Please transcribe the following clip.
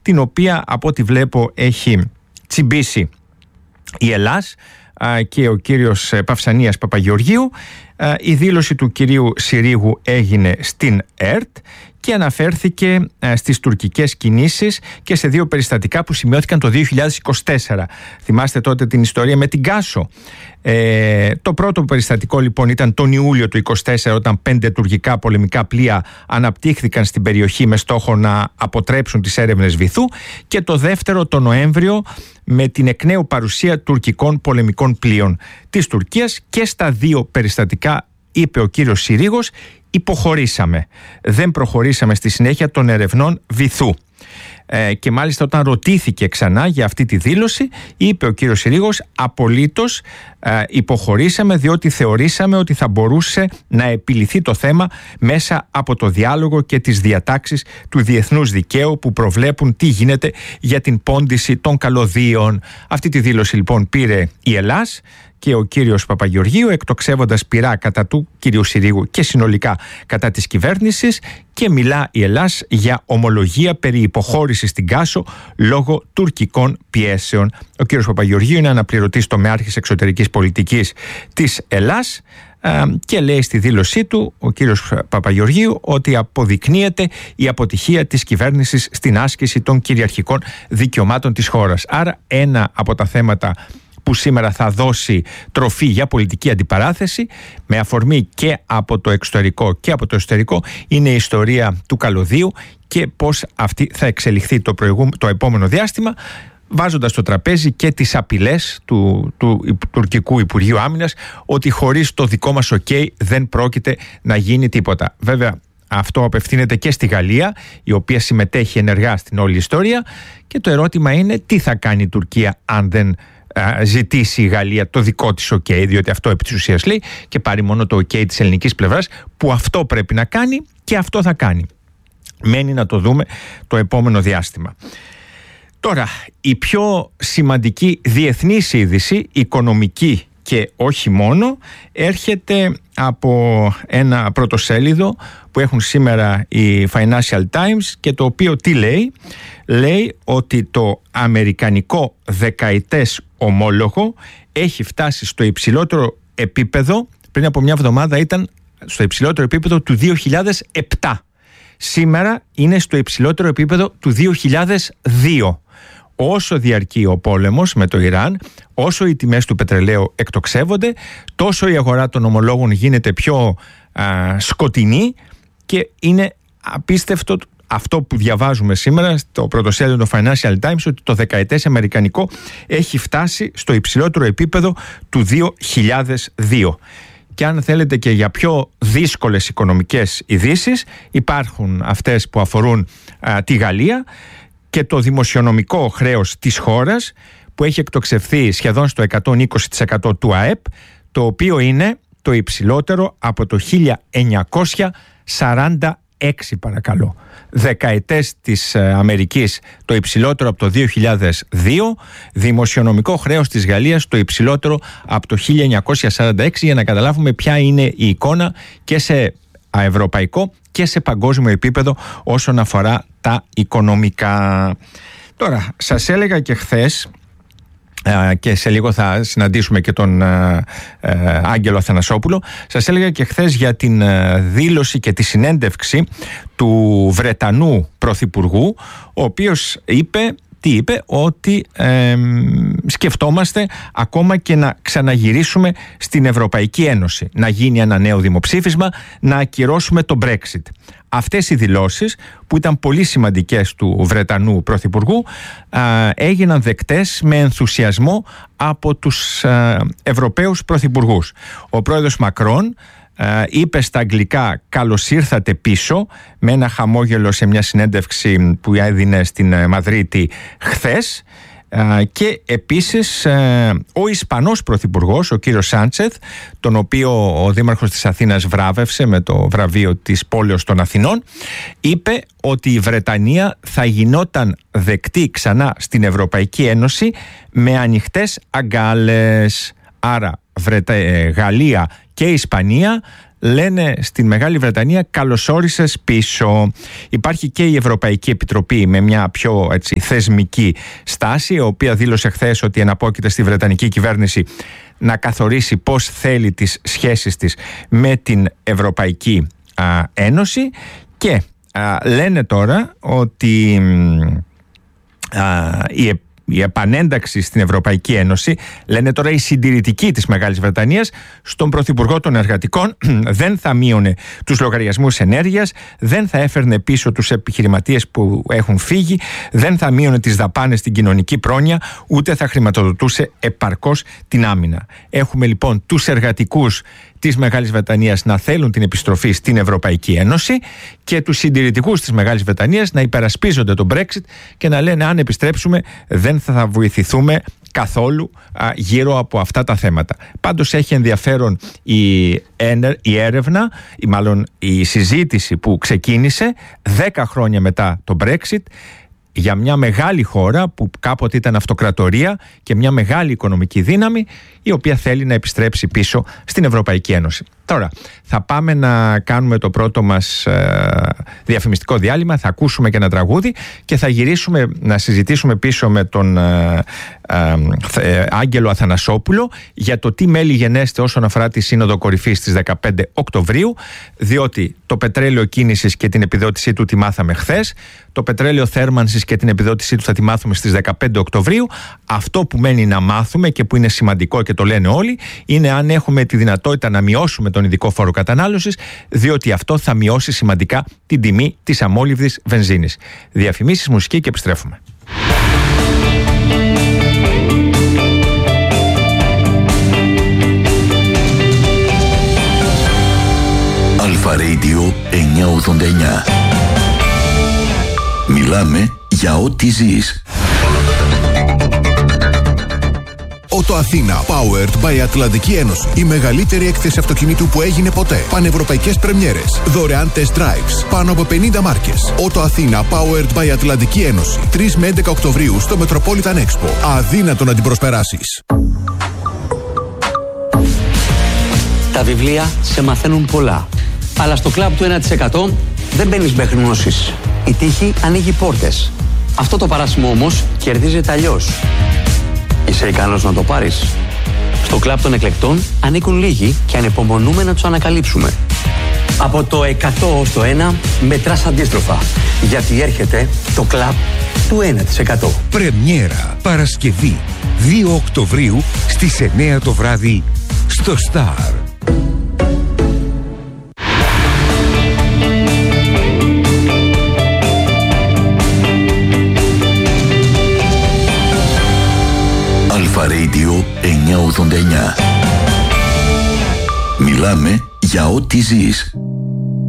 την οποία από ό,τι βλέπω έχει τσιμπήσει η Ελλάς και ο κύριος Παυσανίας Παπαγεωργίου. Η δήλωση του κυρίου Συρίγου έγινε στην ΕΡΤ και αναφέρθηκε στις τουρκικές κινήσεις και σε δύο περιστατικά που σημειώθηκαν το 2024. Θυμάστε τότε την ιστορία με την Κάσο. Το πρώτο περιστατικό λοιπόν ήταν τον Ιούλιο του 2024, όταν 5 τουρκικά πολεμικά πλοία αναπτύχθηκαν στην περιοχή με στόχο να αποτρέψουν τις έρευνες βυθού, και το δεύτερο τον Νοέμβριο με την εκ νέου παρουσία τουρκικών πολεμικών πλοίων της Τουρκίας. Και στα δύο περιστατικά, είπε ο κύριος Συρίγος, υποχωρήσαμε. Δεν προχωρήσαμε στη συνέχεια των ερευνών βυθού. Και μάλιστα όταν ρωτήθηκε ξανά για αυτή τη δήλωση, είπε ο κύριος Συρίγος, απολύτως υποχωρήσαμε, διότι θεωρήσαμε ότι θα μπορούσε να επιληθεί το θέμα μέσα από το διάλογο και τις διατάξεις του διεθνούς δικαίου που προβλέπουν τι γίνεται για την πόντιση των καλωδίων. Αυτή τη δήλωση λοιπόν πήρε η Ελλάς και ο κύριος Παπαγεωργίου, εκτοξεύοντας πειρά κατά του κυρίου Συρίγου και συνολικά κατά της κυβέρνησης, και μιλά η Ελλάς για ομολογία περί υποχώρησης στην Κάσο λόγω τουρκικών πιέσεων. Ο κύριος Παπαγεωργίου είναι αναπληρωτής τομεάρχης εξωτερικής πολιτικής της Ελλάς και λέει στη δήλωσή του ο κύριος Παπαγεωργίου ότι αποδεικνύεται η αποτυχία της κυβέρνησης στην άσκηση των κυριαρχικών δικαιωμάτων της χώρας. Άρα ένα από τα θέματα που σήμερα θα δώσει τροφή για πολιτική αντιπαράθεση, με αφορμή και από το εξωτερικό και από το εσωτερικό, είναι η ιστορία του καλωδίου και πώς αυτή θα εξελιχθεί το επόμενο διάστημα, βάζοντας στο τραπέζι και τις απειλές του τουρκικού Υπουργείου Άμυνας ότι χωρίς το δικό μας OK δεν πρόκειται να γίνει τίποτα. Βέβαια, αυτό απευθύνεται και στη Γαλλία, η οποία συμμετέχει ενεργά στην όλη ιστορία, και το ερώτημα είναι τι θα κάνει η Τουρκία αν δεν ζητήσει η Γαλλία το δικό της OK, διότι αυτό επί της ουσίας λέει, και πάρει μόνο το OK της ελληνικής πλευράς, που αυτό πρέπει να κάνει και αυτό θα κάνει. Μένει να το δούμε το επόμενο διάστημα. Τώρα, η πιο σημαντική διεθνής είδηση, οικονομική και όχι μόνο, έρχεται από ένα πρωτοσέλιδο που έχουν σήμερα οι Financial Times και το οποίο τι λέει? Λέει ότι το αμερικανικό δεκαετές ομόλογο έχει φτάσει στο υψηλότερο επίπεδο, πριν από μια εβδομάδα ήταν στο υψηλότερο επίπεδο του 2007. Σήμερα είναι στο υψηλότερο επίπεδο του 2002. Όσο διαρκεί ο πόλεμος με το Ιράν, όσο οι τιμές του πετρελαίου εκτοξεύονται, τόσο η αγορά των ομολόγων γίνεται πιο σκοτεινή, και είναι απίστευτο αυτό που διαβάζουμε σήμερα στο πρωτοσέλιδο του Financial Times, ότι το δεκαετές αμερικανικό έχει φτάσει στο υψηλότερο επίπεδο του 2002. Και αν θέλετε και για πιο δύσκολες οικονομικές ειδήσεις, υπάρχουν αυτές που αφορούν τη Γαλλία και το δημοσιονομικό χρέος της χώρας, που έχει εκτοξευθεί σχεδόν στο 120% του ΑΕΠ, το οποίο είναι το υψηλότερο από το 1946, παρακαλώ. Δεκαετές της Αμερικής το υψηλότερο από το 2002, δημοσιονομικό χρέος της Γαλλίας το υψηλότερο από το 1946, για να καταλάβουμε ποια είναι η εικόνα και σε ευρωπαϊκό και σε παγκόσμιο επίπεδο όσον αφορά τα οικονομικά. Τώρα, σας έλεγα και χθες, και σε λίγο θα συναντήσουμε και τον Άγγελο Αθανασόπουλο, σας έλεγα και χθες για την δήλωση και τη συνέντευξη του Βρετανού Πρωθυπουργού, ο οποίος είπε ότι σκεφτόμαστε ακόμα και να ξαναγυρίσουμε στην Ευρωπαϊκή Ένωση, να γίνει ένα νέο δημοψήφισμα, να ακυρώσουμε το Brexit. Αυτές οι δηλώσεις, που ήταν πολύ σημαντικές του Βρετανού Πρωθυπουργού, έγιναν δεκτές με ενθουσιασμό από τους Ευρωπαίους Πρωθυπουργούς. Ο πρόεδρος Μακρόν είπε στα αγγλικά «καλώς ήρθατε πίσω», με ένα χαμόγελο σε μια συνέντευξη που έδινε στην Μαδρίτη χθες, και επίσης ο Ισπανός Πρωθυπουργός, ο κύριος Σάντσεθ, τον οποίο ο Δήμαρχος της Αθήνας βράβευσε με το βραβείο της πόλεως των Αθηνών, είπε ότι η Βρετανία θα γινόταν δεκτή ξανά στην Ευρωπαϊκή Ένωση με ανοιχτές αγκάλες. Άρα Γαλλία και Ισπανία λένε στην Μεγάλη Βρετανία καλώς όρισες πίσω. Υπάρχει και η Ευρωπαϊκή Επιτροπή με μια πιο θεσμική στάση, η οποία δήλωσε χθες ότι εναπόκειται στη Βρετανική κυβέρνηση να καθορίσει πώς θέλει τις σχέσεις της με την Ευρωπαϊκή Ένωση, και λένε τώρα ότι η επανένταξη στην Ευρωπαϊκή Ένωση, λένε τώρα οι συντηρητικοί της Μεγάλης Βρετανίας, στον Πρωθυπουργό των Εργατικών δεν θα μείωνε τους λογαριασμούς ενέργειας, δεν θα έφερνε πίσω τους επιχειρηματίες που έχουν φύγει, δεν θα μείωνε τις δαπάνες στην κοινωνική πρόνοια, ούτε θα χρηματοδοτούσε επαρκώς την άμυνα. Έχουμε λοιπόν τους εργατικούς της Μεγάλης Βρετανίας να θέλουν την επιστροφή στην Ευρωπαϊκή Ένωση και τους συντηρητικούς της Μεγάλης Βρετανίας να υπερασπίζονται τον Brexit και να λένε αν επιστρέψουμε δεν θα βοηθηθούμε καθόλου γύρω από αυτά τα θέματα. Πάντως έχει ενδιαφέρον η έρευνα, ή μάλλον η συζήτηση που ξεκίνησε 10 χρόνια μετά το Brexit, για μια μεγάλη χώρα που κάποτε ήταν αυτοκρατορία και μια μεγάλη οικονομική δύναμη, η οποία θέλει να επιστρέψει πίσω στην Ευρωπαϊκή Ένωση. Τώρα θα πάμε να κάνουμε το πρώτο μας διαφημιστικό διάλειμμα, θα ακούσουμε και ένα τραγούδι και θα γυρίσουμε να συζητήσουμε πίσω με τον Άγγελο Αθανασόπουλο για το τι μέλη γενέστε όσον αφορά τη Σύνοδο Κορυφής στις 15 Οκτωβρίου, διότι το πετρέλαιο κίνησης και την επιδότησή του τη μάθαμε χθες, το πετρέλαιο θέρμανσης και την επιδότησή του θα τη μάθουμε στις 15 Οκτωβρίου. Αυτό που μένει να μάθουμε και που είναι σημαντικό και το λένε όλοι, είναι αν έχουμε τη δυνατότητα να μειώσουμε τον ειδικό φόρο κατανάλωσης, διότι αυτό θα μειώσει σημαντικά την τιμή της αμόλυβδης βενζίνης. Διαφημίσεις, μουσική και επιστρέφουμε. Αλφα Radio 989. Μιλάμε για ό,τι ζεις. Ότο Αθήνα, powered by Ατλαντική Ένωση. Η μεγαλύτερη έκθεση αυτοκινήτου που έγινε ποτέ. Πανευρωπαϊκές πρεμιέρες. Δωρεάν test drives. Πάνω από 50 μάρκες. Ότο Αθήνα, powered by Ατλαντική Ένωση. 3 με 11 Οκτωβρίου στο Metropolitan Expo. Αδύνατο να την προσπεράσεις. Τα βιβλία σε μαθαίνουν πολλά. Αλλά στο κλαμπ του 1% δεν μπαίνεις μέχρι γνώσεις. Η τύχη ανοίγει πόρτες. Αυτό το παράσημο όμως κερδίζεται αλλιώς. Είσαι ικανός να το πάρεις? Στο κλαμπ των εκλεκτών ανήκουν λίγοι και ανυπομονούμε να τους ανακαλύψουμε. Από το 100 ως το 1 μετράς αντίστροφα. Γιατί έρχεται το κλαμπ του 1%. Πρεμιέρα Παρασκευή 2 Οκτωβρίου στις 9 το βράδυ στο Star. Αλφα Radio 989. Μιλάμε για ό,τι ζεις.